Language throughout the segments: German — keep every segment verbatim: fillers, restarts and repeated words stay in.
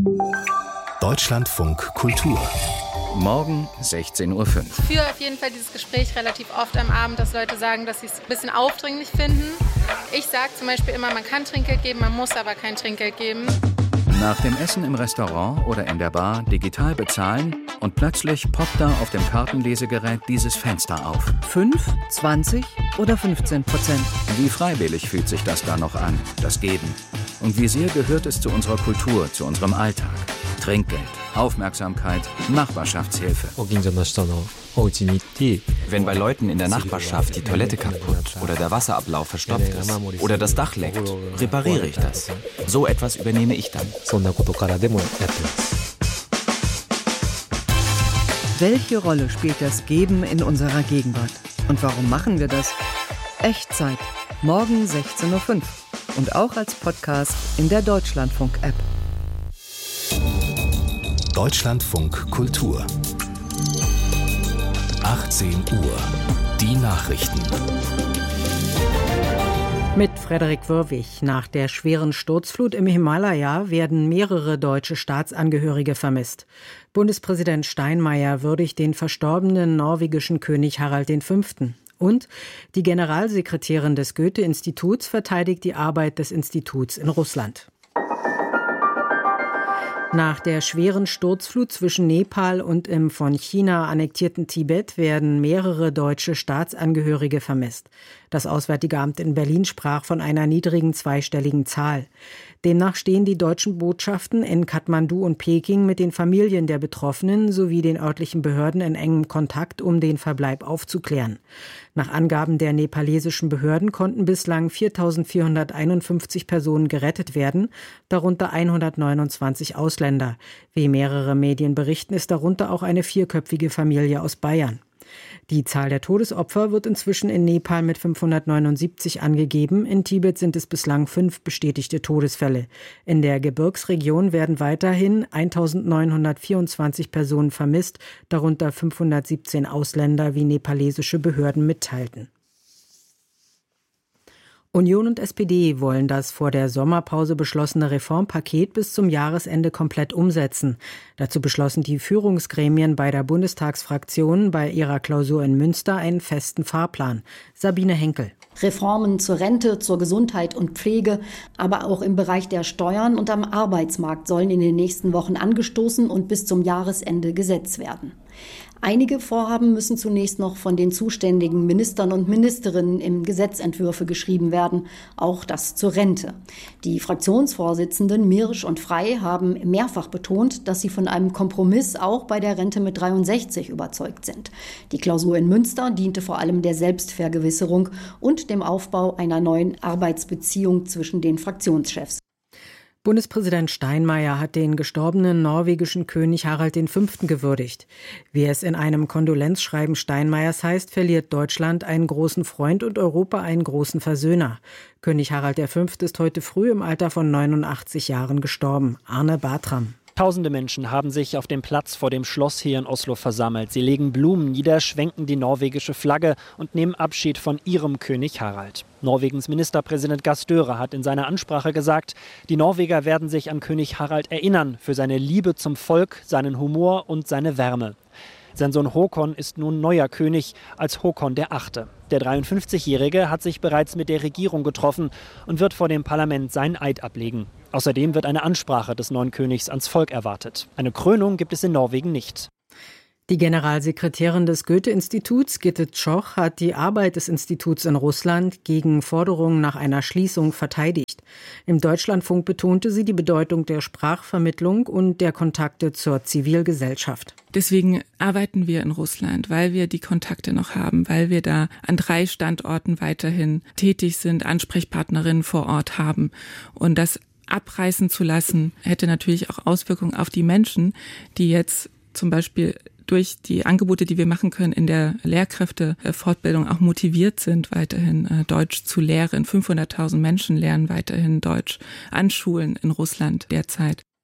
Deutschlandfunk Kultur. Morgen sechzehn Uhr fünf. Ich führe auf jeden Fall dieses Gespräch relativ oft am Abend, dass Leute sagen, dass sie es ein bisschen aufdringlich finden. Ich sage zum Beispiel immer, man kann Trinkgeld geben, man muss aber kein Trinkgeld geben. Nach dem Essen im Restaurant oder in der Bar digital bezahlen und plötzlich poppt da auf dem Kartenlesegerät dieses Fenster auf. fünf, zwanzig oder fünfzehn Prozent. Wie freiwillig fühlt sich das da noch an, das Geben? Und wie sehr gehört es zu unserer Kultur, zu unserem Alltag? Trinkgeld, Aufmerksamkeit, Nachbarschaftshilfe. Wenn bei Leuten in der Nachbarschaft die Toilette kaputt oder der Wasserablauf verstopft ist oder das Dach leckt, repariere ich das. So etwas übernehme ich dann. Welche Rolle spielt das Geben in unserer Gegenwart? Und warum machen wir das? Echtzeit, morgen sechzehn Uhr fünf und auch als Podcast in der Deutschlandfunk-App. Deutschlandfunk Kultur. achtzehn Uhr. Die Nachrichten. Mit Frederik Wörwig. Nach der schweren Sturzflut im Himalaya werden mehrere deutsche Staatsangehörige vermisst. Bundespräsident Steinmeier würdigt den verstorbenen norwegischen König Harald der Fünfte. Und die Generalsekretärin des Goethe-Instituts verteidigt die Arbeit des Instituts in Russland. Nach der schweren Sturzflut zwischen Nepal und im von China annektierten Tibet werden mehrere deutsche Staatsangehörige vermisst. Das Auswärtige Amt in Berlin sprach von einer niedrigen zweistelligen Zahl. Demnach stehen die deutschen Botschaften in Kathmandu und Peking mit den Familien der Betroffenen sowie den örtlichen Behörden in engem Kontakt, um den Verbleib aufzuklären. Nach Angaben der nepalesischen Behörden konnten bislang viertausendvierhunderteinundfünfzig Personen gerettet werden, darunter hundertneunundzwanzig Ausländer. Wie mehrere Medien berichten, ist darunter auch eine vierköpfige Familie aus Bayern. Die Zahl der Todesopfer wird inzwischen in Nepal mit fünfhundertneunundsiebzig angegeben. In Tibet sind es bislang fünf bestätigte Todesfälle. In der Gebirgsregion werden weiterhin eintausendneunhundertvierundzwanzig Personen vermisst, darunter fünfhundertsiebzehn Ausländer, wie nepalesische Behörden mitteilten. Union und S P D wollen das vor der Sommerpause beschlossene Reformpaket bis zum Jahresende komplett umsetzen. Dazu beschlossen die Führungsgremien beider Bundestagsfraktionen bei ihrer Klausur in Münster einen festen Fahrplan. Sabine Henkel. Reformen zur Rente, zur Gesundheit und Pflege, aber auch im Bereich der Steuern und am Arbeitsmarkt sollen in den nächsten Wochen angestoßen und bis zum Jahresende gesetzt werden. Einige Vorhaben müssen zunächst noch von den zuständigen Ministern und Ministerinnen in Gesetzentwürfe geschrieben werden, auch das zur Rente. Die Fraktionsvorsitzenden Mirisch und Frey haben mehrfach betont, dass sie von einem Kompromiss auch bei der Rente mit dreiundsechzig überzeugt sind. Die Klausur in Münster diente vor allem der Selbstvergewisserung und dem Aufbau einer neuen Arbeitsbeziehung zwischen den Fraktionschefs. Bundespräsident Steinmeier hat den gestorbenen norwegischen König Harald der Fünfte gewürdigt. Wie es in einem Kondolenzschreiben Steinmeiers heißt, verliert Deutschland einen großen Freund und Europa einen großen Versöhner. König Harald der Fünfte ist heute früh im Alter von neunundachtzig Jahren gestorben. Arne Bartram. Tausende Menschen haben sich auf dem Platz vor dem Schloss hier in Oslo versammelt. Sie legen Blumen nieder, schwenken die norwegische Flagge und nehmen Abschied von ihrem König Harald. Norwegens Ministerpräsident Gahr Støre hat in seiner Ansprache gesagt, die Norweger werden sich an König Harald erinnern für seine Liebe zum Volk, seinen Humor und seine Wärme. Sein Sohn Håkon ist nun neuer König als Håkon der Achte. Der dreiundfünfzigjährige hat sich bereits mit der Regierung getroffen und wird vor dem Parlament seinen Eid ablegen. Außerdem wird eine Ansprache des neuen Königs ans Volk erwartet. Eine Krönung gibt es in Norwegen nicht. Die Generalsekretärin des Goethe-Instituts, Gitte Tschoch, hat die Arbeit des Instituts in Russland gegen Forderungen nach einer Schließung verteidigt. Im Deutschlandfunk betonte sie die Bedeutung der Sprachvermittlung und der Kontakte zur Zivilgesellschaft. Deswegen arbeiten wir in Russland, weil wir die Kontakte noch haben, weil wir da an drei Standorten weiterhin tätig sind, Ansprechpartnerinnen vor Ort haben. Und das abreißen zu lassen, hätte natürlich auch Auswirkungen auf die Menschen, die jetzt zum Beispiel durch die Angebote, die wir machen können in der Lehrkräftefortbildung auch motiviert sind, weiterhin Deutsch zu lehren. fünfhunderttausend Menschen lernen weiterhin Deutsch an Schulen in Russland derzeit.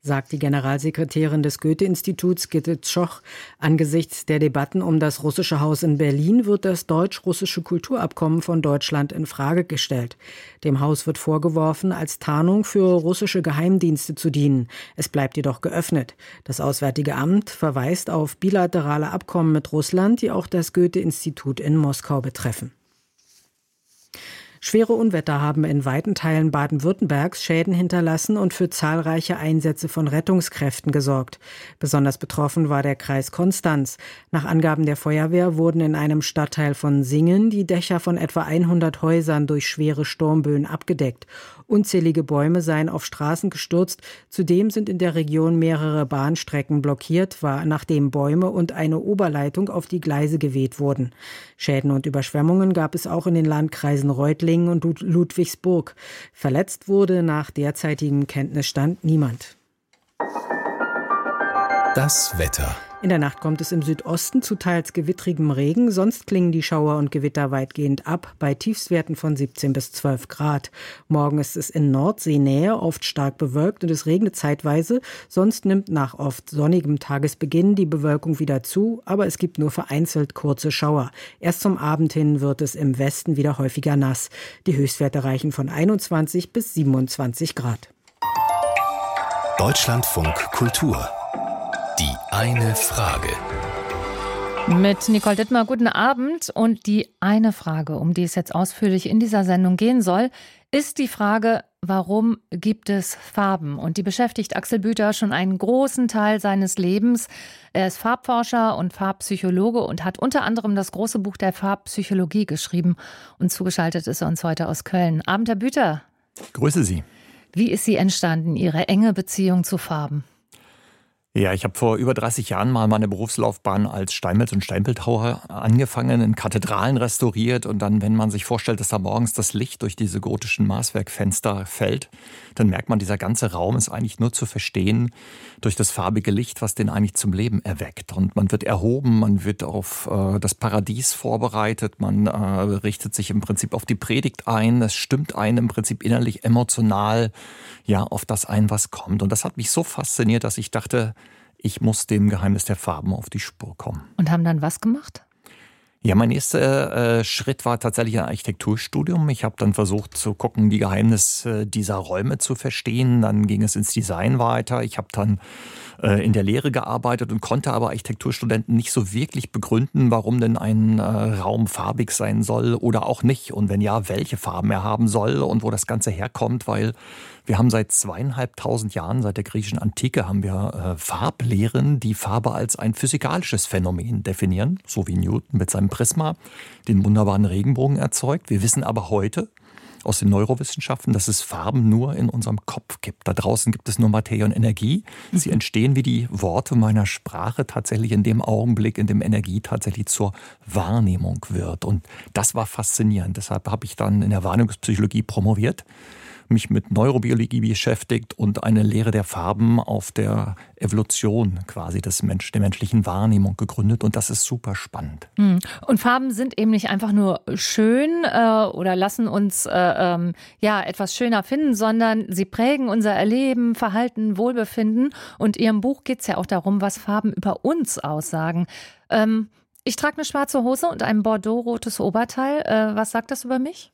sagt die Generalsekretärin des Goethe-Instituts Gitte Tschoch. Angesichts der Debatten um das russische Haus in Berlin wird das deutsch-russische Kulturabkommen von Deutschland in Frage gestellt. Dem Haus wird vorgeworfen, als Tarnung für russische Geheimdienste zu dienen. Es bleibt jedoch geöffnet. Das Auswärtige Amt verweist auf bilaterale Abkommen mit Russland, die auch das Goethe-Institut in Moskau betreffen. Schwere Unwetter haben in weiten Teilen Baden-Württembergs Schäden hinterlassen und für zahlreiche Einsätze von Rettungskräften gesorgt. Besonders betroffen war der Kreis Konstanz. Nach Angaben der Feuerwehr wurden in einem Stadtteil von Singen die Dächer von etwa hundert Häusern durch schwere Sturmböen abgedeckt. Unzählige Bäume seien auf Straßen gestürzt. Zudem sind in der Region mehrere Bahnstrecken blockiert, nachdem Bäume und eine Oberleitung auf die Gleise geweht wurden. Schäden und Überschwemmungen gab es auch in den Landkreisen Reutlingen und Ludwigsburg. Verletzt wurde nach derzeitigem Kenntnisstand niemand. Das Wetter. In der Nacht kommt es im Südosten zu teils gewittrigem Regen, sonst klingen die Schauer und Gewitter weitgehend ab, bei Tiefstwerten von siebzehn bis zwölf Grad. Morgen ist es in Nordseenähe oft stark bewölkt und es regnet zeitweise, sonst nimmt nach oft sonnigem Tagesbeginn die Bewölkung wieder zu, aber es gibt nur vereinzelt kurze Schauer. Erst zum Abend hin wird es im Westen wieder häufiger nass. Die Höchstwerte reichen von einundzwanzig bis siebenundzwanzig Grad. Deutschlandfunk Kultur. Die eine Frage. Mit Nicole Dittmar, guten Abend. Und die eine Frage, um die es jetzt ausführlich in dieser Sendung gehen soll, ist die Frage, warum gibt es Farben? Und die beschäftigt Axel Büter schon einen großen Teil seines Lebens. Er ist Farbforscher und Farbpsychologe und hat unter anderem das große Buch der Farbpsychologie geschrieben. Und zugeschaltet ist er uns heute aus Köln. Abend, Herr Büter. Grüße Sie. Wie ist sie entstanden, Ihre enge Beziehung zu Farben? Ja, ich habe vor über dreißig Jahren mal meine Berufslaufbahn als Steinmetz und Steinbildhauer angefangen, in Kathedralen restauriert. Und dann, wenn man sich vorstellt, dass da morgens das Licht durch diese gotischen Maßwerkfenster fällt, dann merkt man, dieser ganze Raum ist eigentlich nur zu verstehen durch das farbige Licht, was den eigentlich zum Leben erweckt. Und man wird erhoben, man wird auf äh, das Paradies vorbereitet, man äh, richtet sich im Prinzip auf die Predigt ein. Es stimmt einen im Prinzip innerlich emotional ja auf das ein, was kommt. Und das hat mich so fasziniert, dass ich dachte, ich muss dem Geheimnis der Farben auf die Spur kommen. Und haben dann was gemacht? Ja, mein erster äh, Schritt war tatsächlich ein Architekturstudium. Ich habe dann versucht zu gucken, die Geheimnisse dieser Räume zu verstehen. Dann ging es ins Design weiter. Ich habe dann äh, in der Lehre gearbeitet und konnte aber Architekturstudenten nicht so wirklich begründen, warum denn ein äh, Raum farbig sein soll oder auch nicht. Und wenn ja, welche Farben er haben soll und wo das Ganze herkommt, weil wir haben seit zweieinhalbtausend Jahren, seit der griechischen Antike, haben wir äh, Farblehren, die Farbe als ein physikalisches Phänomen definieren, so wie Newton mit seinem Prisma den wunderbaren Regenbogen erzeugt. Wir wissen aber heute aus den Neurowissenschaften, dass es Farben nur in unserem Kopf gibt. Da draußen gibt es nur Materie und Energie. Sie entstehen wie die Worte meiner Sprache tatsächlich in dem Augenblick, in dem Energie tatsächlich zur Wahrnehmung wird. Und das war faszinierend. Deshalb habe ich dann in der Wahrnehmungspsychologie promoviert, mich mit Neurobiologie beschäftigt und eine Lehre der Farben auf der Evolution quasi des Mensch, der menschlichen Wahrnehmung gegründet. Und das ist super spannend. Und Farben sind eben nicht einfach nur schön äh, oder lassen uns äh, ähm, ja etwas schöner finden, sondern sie prägen unser Erleben, Verhalten, Wohlbefinden. Und in Ihrem Buch geht es ja auch darum, was Farben über uns aussagen. Ähm, ich trage eine schwarze Hose und ein bordeaux-rotes Oberteil. Äh, was sagt das über mich?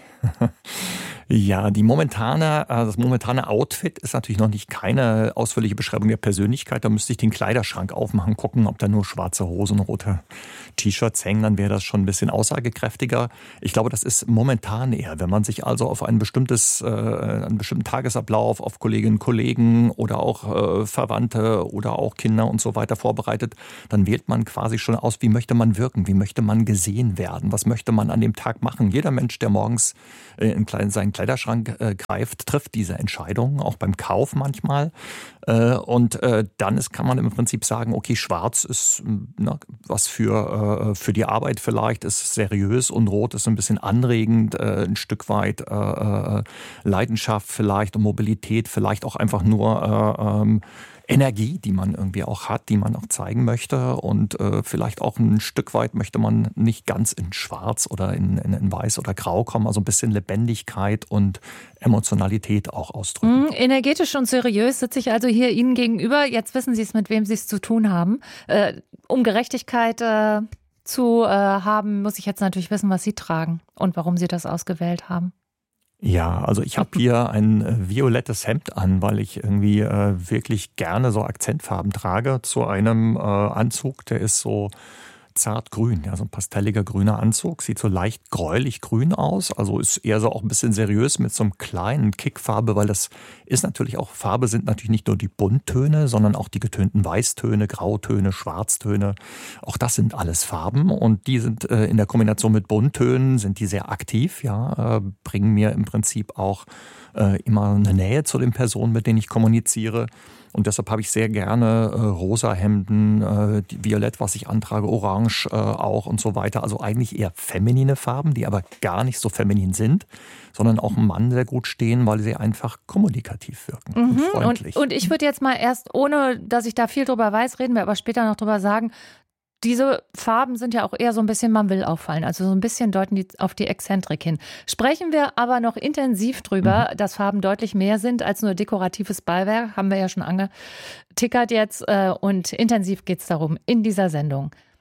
Ja, die momentane, das momentane Outfit ist natürlich noch nicht keine ausführliche Beschreibung der Persönlichkeit. Da müsste ich den Kleiderschrank aufmachen, gucken, ob da nur schwarze Hosen, rote T-Shirts hängen. Dann wäre das schon ein bisschen aussagekräftiger. Ich glaube, das ist momentan eher. Wenn man sich also auf ein bestimmtes, äh, einen bestimmten Tagesablauf, auf Kolleginnen und Kollegen oder auch äh, Verwandte oder auch Kinder und so weiter vorbereitet, dann wählt man quasi schon aus, wie möchte man wirken, wie möchte man gesehen werden, was möchte man an dem Tag machen. Jeder Mensch, der morgens äh, in kleinen, seinen Kleiderschrank äh, greift, trifft diese Entscheidung, auch beim Kauf manchmal. Äh, und äh, dann ist, kann man im Prinzip sagen, okay, schwarz ist na, was für, äh, für die Arbeit vielleicht, ist seriös, und rot ist ein bisschen anregend, äh, ein Stück weit äh, Leidenschaft vielleicht und Mobilität, vielleicht auch einfach nur äh, ähm, Energie, die man irgendwie auch hat, die man auch zeigen möchte, und äh, vielleicht auch ein Stück weit möchte man nicht ganz in Schwarz oder in, in, in Weiß oder Grau kommen, also ein bisschen Lebendigkeit und Emotionalität auch ausdrücken. Mm, energetisch und seriös sitze ich also hier hier Ihnen gegenüber. Jetzt wissen Sie es, mit wem Sie es zu tun haben. Äh, um Gerechtigkeit äh, zu äh, haben, muss ich jetzt natürlich wissen, was Sie tragen und warum Sie das ausgewählt haben. Ja, also ich habe hier ein äh, violettes Hemd an, weil ich irgendwie äh, wirklich gerne so Akzentfarben trage zu einem äh, Anzug, der ist so zartgrün, ja, so ein pastelliger grüner Anzug, sieht so leicht gräulich grün aus, also ist eher so auch ein bisschen seriös mit so einem kleinen Kickfarbe, weil das ist natürlich auch, Farbe sind natürlich nicht nur die Bunttöne, sondern auch die getönten Weißtöne, Grautöne, Schwarztöne, auch das sind alles Farben und die sind äh, in der Kombination mit Bunttönen, sind die sehr aktiv, ja, äh, bringen mir im Prinzip auch äh, immer eine Nähe zu den Personen, mit denen ich kommuniziere. Und deshalb habe ich sehr gerne äh, rosa Hemden, äh, violett, was ich antrage, orange äh, auch und so weiter. Also eigentlich eher feminine Farben, die aber gar nicht so feminin sind, sondern auch einem Mann sehr gut stehen, weil sie einfach kommunikativ wirken Mhm. und freundlich. Und, und ich würde jetzt mal erst, ohne dass ich da viel drüber weiß, reden wir aber später noch drüber sagen, diese Farben sind ja auch eher so ein bisschen, man will auffallen. Also so ein bisschen deuten die auf die Exzentrik hin. Sprechen wir aber noch intensiv drüber, mhm. dass Farben deutlich mehr sind als nur dekoratives Beiwerk. Haben wir ja schon angetickert jetzt. Und intensiv geht es darum in dieser Sendung.